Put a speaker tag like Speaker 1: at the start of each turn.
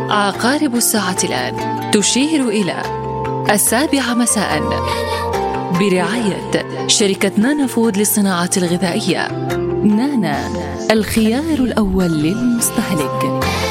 Speaker 1: عقارب الساعة الآن تشير إلى 7 مساء برعاية شركة نانا فود للصناعة الغذائية. نانا، الخيار الأول للمستهلك.